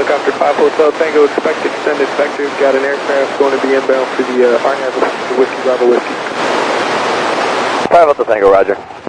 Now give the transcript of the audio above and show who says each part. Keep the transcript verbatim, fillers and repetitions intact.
Speaker 1: helicopter five Hotel Tango, expect extended vector. Got an aircraft going to be inbound for the uh, R N A V, Whiskey Bravo Whiskey.
Speaker 2: five Hotel Tango, roger.